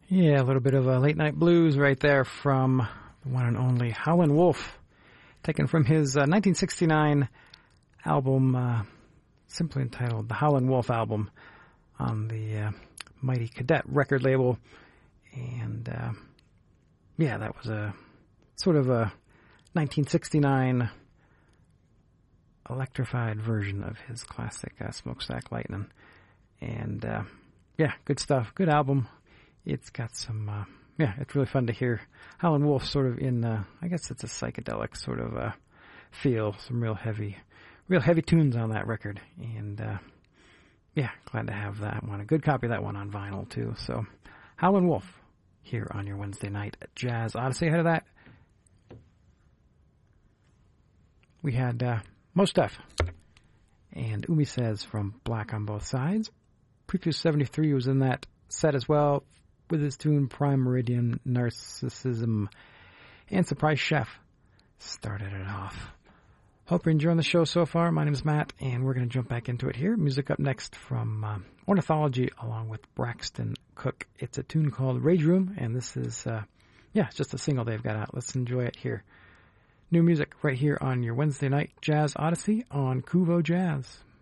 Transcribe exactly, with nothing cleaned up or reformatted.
Yeah, a little bit of a late night blues right there from the one and only Howlin' Wolf, taken from his uh, nineteen sixty-nine album, uh, simply entitled the Howlin' Wolf album, on the uh, Mighty Cadet record label. And uh, yeah, that was a sort of a nineteen sixty-nine electrified version of his classic uh, Smokestack Lightning. And uh, yeah, good stuff, good album. It's got some, uh, yeah, it's really fun to hear Howlin' Wolf sort of in, uh, I guess it's a psychedelic sort of uh, feel, some real heavy, real heavy tunes on that record. And uh, yeah, glad to have that one. A good copy of that one on vinyl too. So Howlin' Wolf here on your Wednesday night at Jazz Odyssey. Ahead of that, we had uh, Mos Def and Umi Says from Black on Both Sides. Prefuse seventy-three was in that set as well, with his tune Prime Meridian Narcissism, and Surprise Chef started it off. Hope you're enjoying the show so far. My name is Matt, and we're going to jump back into it here. Music up next from uh, Ornithology along with Braxton Cook. It's a tune called Rage Room, and this is, uh, yeah, it's just a single they've got out. Let's enjoy it here. New music right here on your Wednesday night Jazz Odyssey on Kuvo Jazz.